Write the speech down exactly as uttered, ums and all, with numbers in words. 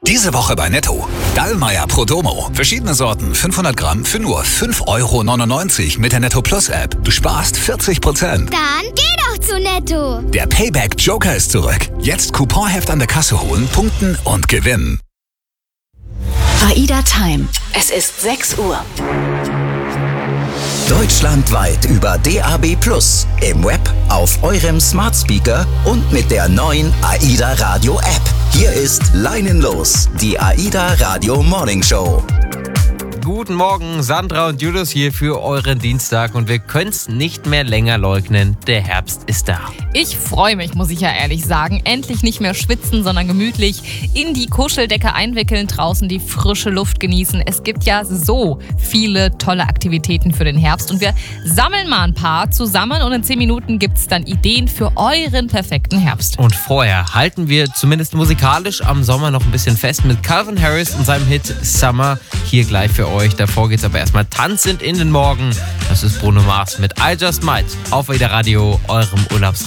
Diese Woche bei Netto. Dallmayr Prodomo. Verschiedene Sorten, fünfhundert Gramm für nur fünf Euro neunundneunzig mit der Netto Plus App. Du sparst vierzig Prozent. Dann geh doch zu Netto. Der Payback Joker ist zurück. Jetzt Couponheft an der Kasse holen, punkten und gewinnen. AIDA Time. Es ist sechs Uhr. Deutschlandweit über D A B plus, im Web, auf eurem Smart Speaker und mit der neuen AIDA Radio App. Hier ist Leinenlos, die AIDA Radio Morning Show. Guten Morgen, Sandra und Julius hier für euren Dienstag und wir können es nicht mehr länger leugnen, der Herbst ist da. Ich freue mich, muss ich ja ehrlich sagen. Endlich nicht mehr schwitzen, sondern gemütlich in die Kuscheldecke einwickeln, draußen die frische Luft genießen. Es gibt ja so viele tolle Aktivitäten für den Herbst und wir sammeln mal ein paar zusammen und in zehn Minuten gibt es dann Ideen für euren perfekten Herbst. Und vorher halten wir zumindest musikalisch am Sommer noch ein bisschen fest mit Calvin Harris und seinem Hit Summer hier gleich für euch. Davor geht's aber erstmal tanzend in den Morgen. Das ist Bruno Mars mit I Just Might auf AIDA Radio, eurem Urlaubsradio.